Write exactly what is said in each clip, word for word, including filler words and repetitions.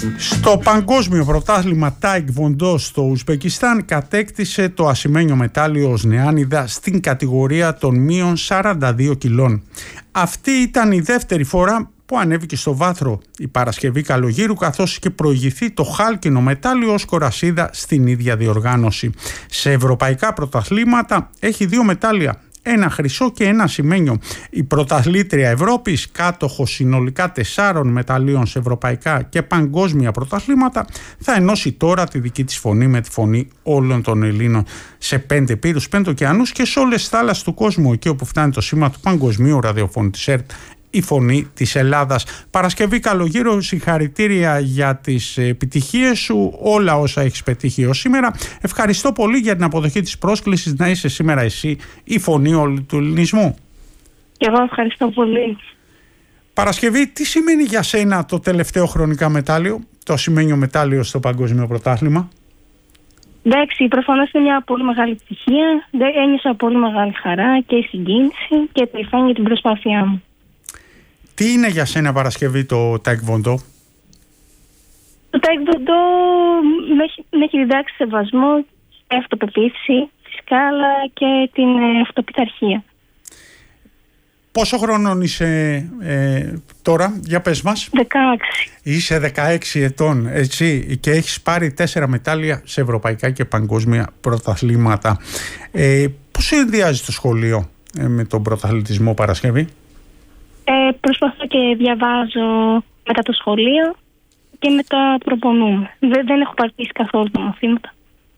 Στο παγκόσμιο πρωτάθλημα Τάικβοντό στο Ουσμπεκιστάν κατέκτησε το ασημένιο μετάλλιο ως νεάνιδα στην κατηγορία των μείων σαράντα δύο κιλών. Αυτή ήταν η δεύτερη φορά που ανέβηκε στο βάθρο η Παρασκευή Καλογύρου, καθώς και προηγηθεί το χάλκινο μετάλλιο ως κορασίδα στην ίδια διοργάνωση. Σε ευρωπαϊκά πρωταθλήματα έχει δύο μετάλλια, ένα χρυσό και ένα ασημένιο. Η πρωταθλήτρια Ευρώπης, κάτοχος συνολικά τεσσάρων μεταλλίων σε ευρωπαϊκά και παγκόσμια πρωταθλήματα, θα ενώσει τώρα τη δική της φωνή με τη φωνή όλων των Ελλήνων σε πέντε πύρους, πέντε ωκεανούς και σε όλες τις θάλασσες του κόσμου, εκεί όπου φτάνει το σήμα του παγκοσμίου ραδιοφώνου της ΕΡΤ, η φωνή της Ελλάδας. Παρασκευή Καλογύρου, συγχαρητήρια για τις επιτυχίες σου, όλα όσα έχεις πετύχει ως σήμερα. Ευχαριστώ πολύ για την αποδοχή της πρόσκλησης να είσαι σήμερα εσύ η φωνή όλου του ελληνισμού. Και εγώ ευχαριστώ πολύ. Παρασκευή, τι σημαίνει για σένα το τελευταίο χρονικά μετάλλιο, το ασημένιο μετάλλιο στο παγκόσμιο πρωτάθλημα? Εντάξει, προφανώς είναι μια πολύ μεγάλη επιτυχία. Ένιωσα πολύ μεγάλη χαρά και συγκίνηση και περηφάνεια για την προσπάθειά μου. Τι είναι για σένα, Παρασκευή, το Τάικβοντό? Το Τάικβοντό με έχει, με έχει διδάξει σεβασμό, αυτοπεποίθηση φυσικά, αλλά και την αυτοπιθαρχία. Πόσο χρονών είσαι ε, τώρα, για πες μας? δεκαέξι. Είσαι δεκαέξι ετών, έτσι, και έχεις πάρει τέσσερα μετάλλια σε ευρωπαϊκά και παγκόσμια πρωταθλήματα. Ε, πώς συνδυάζεις το σχολείο ε, με τον πρωταθλητισμό, Παρασκευή? Ε, προσπαθώ και διαβάζω μετά το σχολείο και μετά προπονούμε. Δεν, δεν έχω πατήσει καθόλου τα μαθήματα.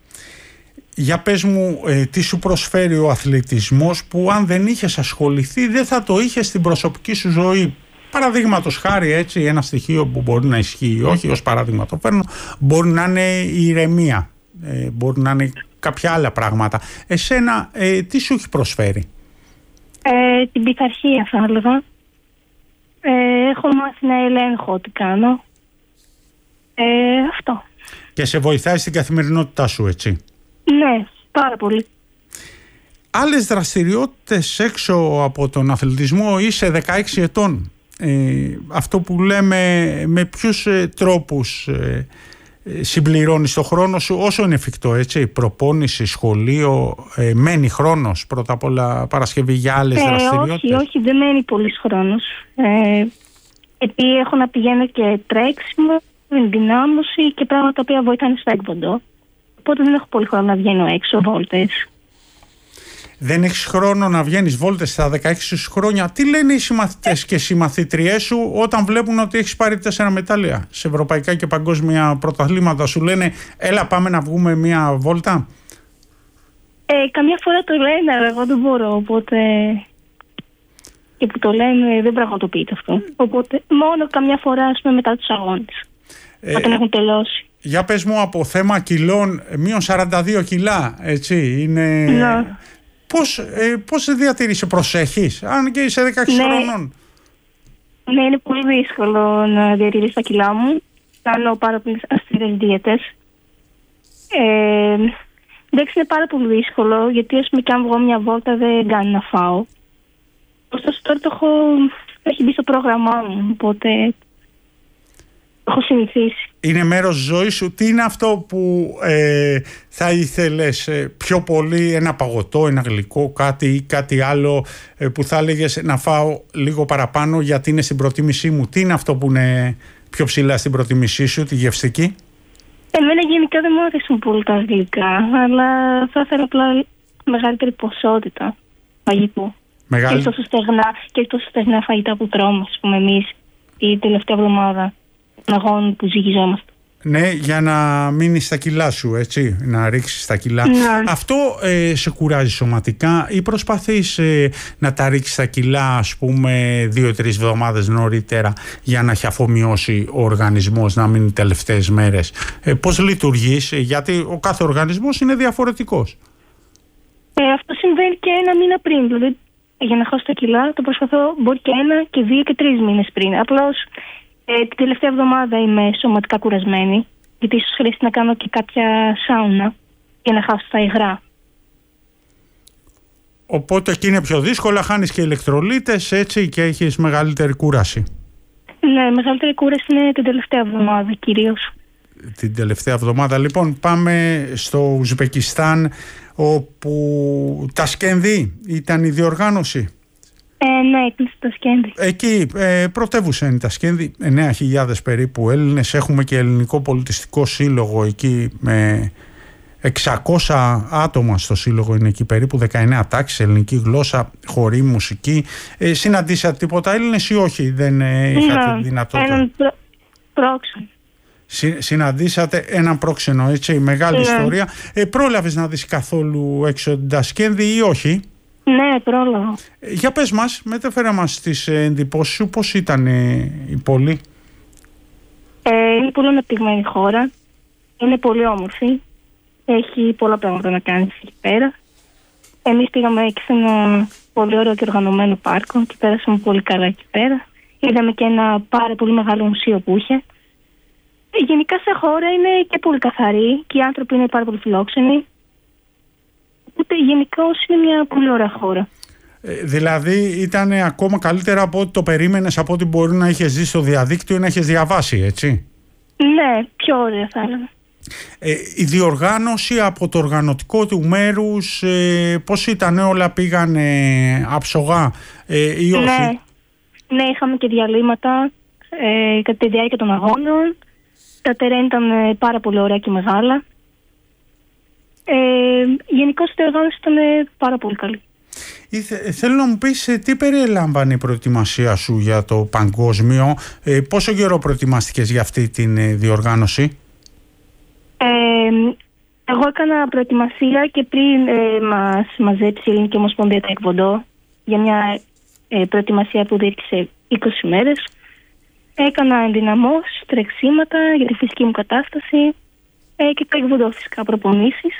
Για πες μου, ε, τι σου προσφέρει ο αθλητισμός που αν δεν είχες ασχοληθεί δεν θα το είχες στην προσωπική σου ζωή? Παραδείγματος χάρη, έτσι, ένα στοιχείο που μπορεί να ισχύει, όχι ως παράδειγμα το παίρνω, μπορεί να είναι η ηρεμία, ε, μπορεί να είναι κάποια άλλα πράγματα. Εσένα ε, τι σου έχει προσφέρει? Ε, την πειθαρχία, θα έλεγα. Ε, έχω μάθει να ελέγχω ό,τι κάνω. Ε, αυτό. Και σε βοηθάει στην καθημερινότητά σου, έτσι? Ναι, πάρα πολύ. Άλλες δραστηριότητες έξω από τον αθλητισμό? Είσαι δεκαέξι ετών. Ε, αυτό που λέμε, με ποιους ε, τρόπους ε, ε, συμπληρώνεις το χρόνο σου όσο είναι εφικτό, έτσι? Προπόνηση, σχολείο, ε, μένει χρόνος πρώτα απ' όλα, Παρασκευή, για άλλες ε, δραστηριότητες? Όχι, όχι, δεν μένει πολύς χρόνος. Ε, επειδή έχω να πηγαίνω και τρέξιμο, ενδυνάμωση και πράγματα τα οποία βοηθάνε στο Τάικβοντό. Οπότε δεν έχω πολύ χρόνο να βγαίνω έξω, βόλτες. Δεν έχεις χρόνο να βγαίνεις βόλτες στα δεκαέξι σου χρόνια? Τι λένε οι συμμαθητές και συμμαθήτριές σου όταν βλέπουν ότι έχεις πάρει τέσσερα μετάλλια σε ευρωπαϊκά και παγκόσμια πρωταθλήματα? Σου λένε έλα πάμε να βγούμε μια βόλτα? Ε, καμιά φορά το λένε, αλλά εγώ δεν μπορώ, οπότε... Και που το λένε δεν πραγματοποιείται αυτό. Οπότε μόνο καμιά φορά, ας πούμε, μετά τους αγώνες. Ε, όταν έχουν τελειώσει. Για πες μου, από θέμα κιλών, μείον σαράντα δύο κιλά, έτσι, είναι... Ναι. Πώς, ε, πώς διατηρείσαι, προσέχεις, αν και είσαι δεκαέξι ναι. χρονών? Ναι, είναι πολύ δύσκολο να διατηρήσω τα κιλά μου. Κάνω πάρα πολύ αυστηρές δίαιτες. Ε, εντάξει, είναι πάρα πολύ δύσκολο, γιατί ας πούμε και αν βγω μια βόλτα δεν κάνει να φάω. Ωστόσο τώρα το έχω, έχει μπει στο πρόγραμμά μου, οπότε έχω συνηθίσει. Είναι μέρος της ζωής σου. Τι είναι αυτό που ε, θα ήθελες ε, πιο πολύ? Ένα παγωτό, ένα γλυκό, κάτι ή κάτι άλλο ε, που θα έλεγες να φάω λίγο παραπάνω γιατί είναι στην προτίμησή μου? Τι είναι αυτό που είναι πιο ψηλά στην προτίμησή σου, τη γευστική? Εμένα γενικά δεν μου αρέσουν πολύ τα γλυκά, αλλά θα ήθελα απλά μεγαλύτερη ποσότητα φαγητού. Μεγάλη... Και τόσο στεγνά, και τόσο στεγνά φαγητά που τρώμε, ας πούμε, εμείς η τελευταία εβδομάδα των αγώνων που ζυγιζόμαστε. Ναι, για να μείνεις στα κιλά σου, έτσι, να ρίξεις τα κιλά. Ναι. Αυτό ε, σε κουράζει σωματικά ή προσπαθείς ε, να τα ρίξεις τα κιλά, ας πούμε, δύο-τρεις εβδομάδες νωρίτερα για να έχει αφομοιώσει ο οργανισμός, να μείνει τελευταίες μέρες? Ε, πώς λειτουργείς, γιατί ο κάθε οργανισμός είναι διαφορετικός? Ε, αυτό συμβαίνει και ένα μήνα πριν. Δηλαδή, για να χάσω τα κιλά, το προσπαθώ μπορεί και ένα και δύο και τρεις μήνες πριν. Απλώς ε, την τελευταία εβδομάδα είμαι σωματικά κουρασμένη, γιατί ίσως χρειάζεται να κάνω και κάποια σάουνα για να χάσω τα υγρά. Οπότε εκεί είναι πιο δύσκολα, χάνεις και ηλεκτρολίτες, έτσι, και έχεις μεγαλύτερη κούραση. Ναι, μεγαλύτερη κούραση είναι την τελευταία εβδομάδα κυρίως. Την τελευταία εβδομάδα. Λοιπόν, πάμε στο Ουσμπεκιστάν, όπου Τασκένδη ήταν η διοργάνωση. Ε, ναι, έκλεισε το Τασκένδη. Εκεί ε, πρωτεύουσα είναι η Τασκένδη, εννέα χιλιάδες περίπου Έλληνες. Έχουμε και ελληνικό πολιτιστικό σύλλογο εκεί με εξακόσια άτομα στο σύλλογο, είναι εκεί περίπου, δεκαεννέα τάξεις, ελληνική γλώσσα, χορή, μουσική. Ε, συναντήσατε τίποτα Έλληνες ή όχι, δεν ε, είχατε ναι, δυνατότητα? Έναν προ... πρόξενο. Συ, συναντήσατε έναν πρόξενο, έτσι, μεγάλη ναι. ιστορία. Ε, πρόλαβες να δεις καθόλου έξω την Τασκένδη ή όχι? Ναι, πρόλαβα. Ε, για πες μας, μετέφερα μας τις εντυπώσεις σου, πώς ήταν ε, η πόλη? Ε, είναι πολύ αναπτυγμένη χώρα, είναι πολύ όμορφη. Έχει πολλά πράγματα να κάνεις εκεί πέρα. Εμείς πήγαμε και σε ένα πολύ ωραίο και οργανωμένο πάρκο και πέρασαμε πολύ καλά εκεί πέρα. Είδαμε και ένα πάρα πολύ μεγάλο μουσείο που είχε. Γενικά σε χώρα είναι και πολύ καθαρή και οι άνθρωποι είναι πάρα πολύ φιλόξενοι. Οπότε γενικά είναι μια πολύ ωραία χώρα. Ε, δηλαδή ήταν ακόμα καλύτερα από ό,τι το περίμενες, από ό,τι μπορεί να είχες δει στο διαδίκτυο ή να είχες διαβάσει, έτσι? Ναι, πιο ωραία θα έλεγα. Ε, η διοργάνωση από το οργανωτικό του μέρους, ε, πώς ήταν, όλα πήγαν ε, άψογα ε, ή όχι? Ναι, ναι, είχαμε και διαλύματα ε, κατά τη διάρκεια των αγώνων. Τα τερέν ήταν ε, πάρα πολύ ωραία και μεγάλα. Ε, γενικώς η διοργάνωση ήταν ε, πάρα πολύ καλή. Ήθε, θέλω να μου πεις ε, τι περιέλαμβανε η προετοιμασία σου για το παγκόσμιο, ε, πόσο καιρό προετοιμάστηκες για αυτή τη ε, διοργάνωση? Ε, εγώ έκανα προετοιμασία και πριν ε, μας μαζέψει η Ελληνική Ομοσπονδία Ταεκβοντό για μια ε, προετοιμασία που διήρκησε είκοσι μέρες. Έκανα ενδυναμώσεις, τρεξίματα για τη φυσική μου κατάσταση ε, και Ταεκβοντό φυσικά προπονήσεις.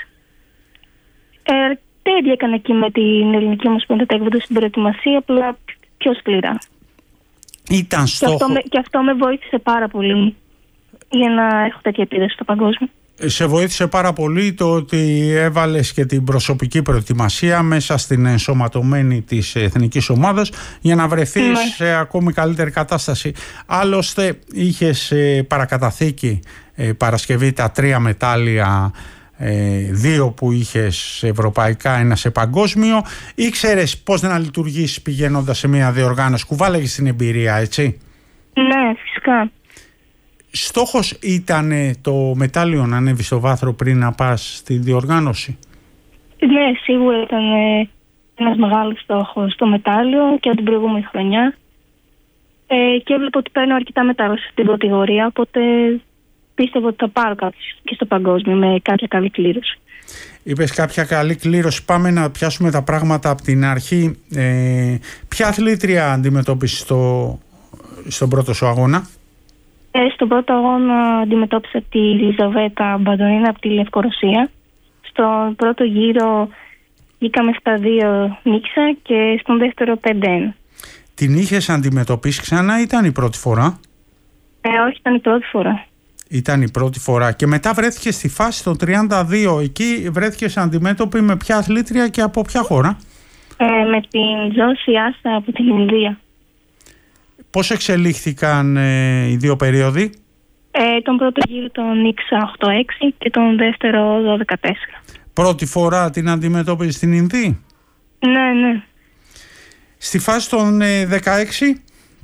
Ε, τέτοια έκανα εκεί με την Ελληνική Ομοσπονδία Ταεκβοντό στην προετοιμασία, απλά πιο σκληρά. Ήταν στόχο... Και αυτό, με, και αυτό με βοήθησε πάρα πολύ για να έχω τέτοια επίδραση στο παγκόσμιο. Σε βοήθησε πάρα πολύ το ότι έβαλες και την προσωπική προετοιμασία μέσα στην ενσωματωμένη της εθνικής ομάδας για να βρεθείς ναι. σε ακόμη καλύτερη κατάσταση. Άλλωστε είχες παρακαταθήκη Παρασκευή τα τρία μετάλλια, δύο που είχες ευρωπαϊκά, ένα σε παγκόσμιο. Ήξερες πώς να λειτουργήσεις πηγαίνοντας σε μια διοργάνωση, κουβάλαγες την εμπειρία, έτσι? Ναι, φυσικά. Στόχος ήταν το μετάλλιο να ανέβει στο βάθρο πριν να πας στη διοργάνωση? Ναι, σίγουρα ήταν ένας μεγάλος στόχος το μετάλλιο και από την προηγούμενη χρονιά. Ε, και έβλεπα ότι παίρνω αρκετά μετάλλια στην κατηγορία, οπότε πίστευα ότι θα πάρω κάτι και στο παγκόσμιο με κάποια καλή κλήρωση. Είπες κάποια καλή κλήρωση. Πάμε να πιάσουμε τα πράγματα από την αρχή. Ε, ποια αθλήτρια αντιμετώπισες στο, στον πρώτο σου αγώνα? Ε, στον πρώτο αγώνα αντιμετώπισα τη Λιζαβέτα Μπαντονίνα από τη Λευκορωσία. Στον πρώτο γύρο βγήκαμε στα δύο νίκησα και στον δεύτερο πέντε ένα. Την είχες αντιμετωπίσει ξανά ή ήταν η πρώτη φορά? Ε, όχι, ήταν η πρώτη φορά. Ήταν η πρώτη φορά και μετά βρέθηκες στη φάση των τριάντα δύο. Εκεί βρέθηκες αντιμέτωπη με ποια αθλήτρια και από ποια χώρα? Ε, με την Ζώση Άστα από την Ινδία. Πώς εξελίχθηκαν ε, οι δύο περίοδοι? Ε, τον πρώτο γύρο τον νίκησα οκτώ έξι και τον δεύτερο δώδεκα τέσσερα. Πρώτη φορά την αντιμετώπιζες στην Ινδία? Ναι, ναι. Στη φάση των ε, δεκαέξι?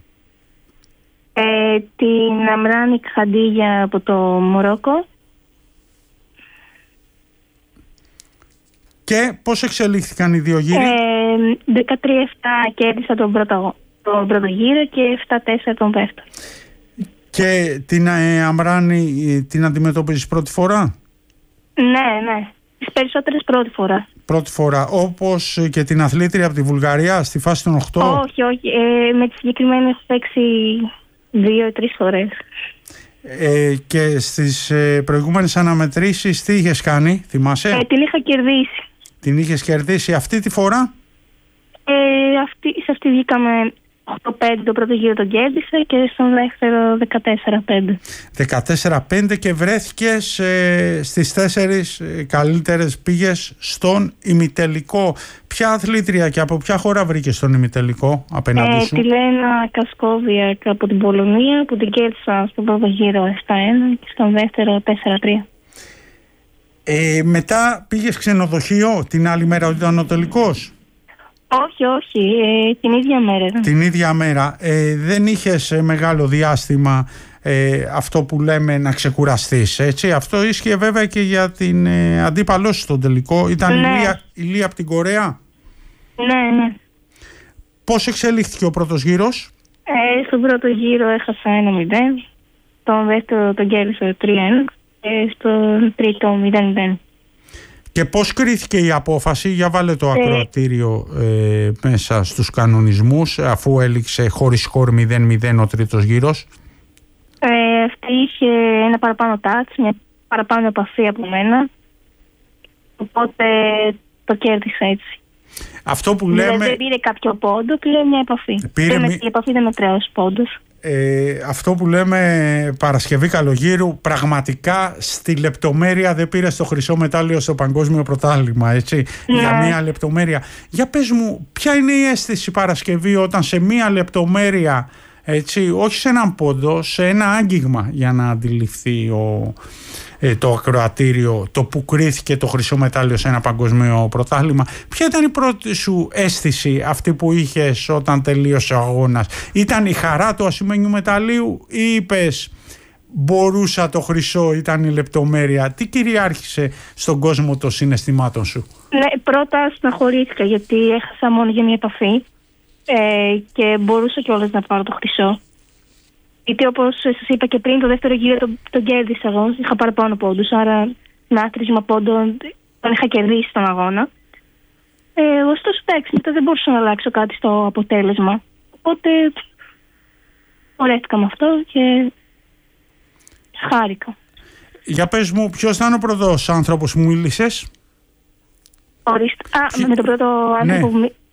Ε, την Αμράνη Χαντίγια από το Μορόκο. Και πώς εξελίχθηκαν οι δύο γύροι? Ε, δεκατρία επτά κέρδισα τον πρώτο, τον πρώτο γύρο και επτά τέσσερα τον δεύτερο. Και την ε, Αμράνη την αντιμετώπιζες πρώτη φορά? Ναι, ναι. Τις περισσότερες πρώτη φορά. Πρώτη φορά, όπως και την αθλήτρια από τη Βουλγαρία στη φάση των οκτώ? Όχι, όχι. Ε, με τις συγκεκριμένες παίξει δύο ή τρεις φορές. Ε, και στις ε, προηγούμενες αναμετρήσεις τι είχες κάνει, θυμάσαι? Ε, την είχα κερδίσει. Την είχες κερδίσει αυτή τη φορά? Ε, αυτή, σε αυτή βγήκαμε οκτώ πέντε το πρώτο γύρο τον κέρδισε και στον δεύτερο δεκατέσσερα πέντε. δεκατέσσερα πέντε και βρέθηκες ε, στις τέσσερις ε, καλύτερες, πήγες στον ημιτελικό. Ποια αθλήτρια και από ποια χώρα βρήκες στον ημιτελικό απέναντί σου? Ε, τη Λένα Κασκόβια από την Πολωνία που την κέρδισα στον πρώτο γύρο επτά ένα και στον δεύτερο τέσσερα τρία. Ε, μετά πήγες ξενοδοχείο την άλλη μέρα ότι ήταν ο τελικός? Όχι, όχι, ε, την ίδια μέρα. Την ίδια μέρα. Ε, δεν είχες ε, μεγάλο διάστημα ε, αυτό που λέμε να ξεκουραστείς, έτσι? Αυτό ίσχυε βέβαια και για την ε, αντίπαλό σου στον τελικό. Ήταν ναι. η, Λία, η Λία από την Κορέα. Ναι, ναι. Πώς εξελίχθηκε ο πρώτος γύρος? Ε, στον πρώτο γύρο έχασα ένα μηδέν, στον δεύτερο τον κέρδισα τρία ένα και στον τρίτο μηδέν μηδέν. Και πώς κρίθηκε η απόφαση? Για βάλε το ακροατήριο ε, μέσα στους κανονισμούς, αφού έληξε χωρίς σκορ μηδέν μηδέν ο τρίτος γύρος. Ε, αυτή είχε ένα παραπάνω touch, μια παραπάνω επαφή από μένα, οπότε το κέρδισα έτσι. Αυτό που λέμε... Δηλαδή δεν πήρε κάποιο πόντο, πήρε μια επαφή. Πήρε... Με... Η επαφή δεν μετράει ως πόντος. Ε, αυτό που λέμε Παρασκευή Καλογύρου, πραγματικά στη λεπτομέρεια δεν πήρε το χρυσό μετάλλιο στο παγκόσμιο πρωτάθλημα, έτσι, ναι. Για μία λεπτομέρεια. Για πες μου, ποια είναι η αίσθηση Παρασκευή όταν σε μία λεπτομέρεια, έτσι, όχι σε έναν πόντο, σε ένα άγγιγμα, για να αντιληφθεί ο, ε, το ακροατήριο το που κρίθηκε το χρυσό μετάλλιο σε ένα παγκόσμιο πρωτάθλημα, ποια ήταν η πρώτη σου αίσθηση αυτή που είχες όταν τελείωσε ο αγώνας? Ήταν η χαρά του ασημένιου μεταλλίου ή είπες μπορούσα το χρυσό, ήταν η λεπτομέρεια? Τι κυριάρχησε στον κόσμο των συναισθημάτων σου? Ναι, πρώτα στεναχωρήθηκα γιατί έχασα μόνο για μια επαφή ε, και μπορούσα κιόλας να πάρω το χρυσό. Γιατί όπως σας είπα και πριν, το δεύτερο γύρο τον, τον κέρδισα εγώ, είχα παραπάνω πόντους, άρα με άθροισμα πόντων τον είχα κερδίσει στον αγώνα. Ε, ωστόσο, εντάξει, μετά δεν μπορούσα να αλλάξω κάτι στο αποτέλεσμα. Οπότε χωρέστηκα με αυτό και χάρηκα. Για πες μου, ποιος ήταν ο πρώτος άνθρωπος που μίλησες? Ορίστε. Α, Ποιο... με τον πρώτο άνθρωπο ναι. που μίλησες.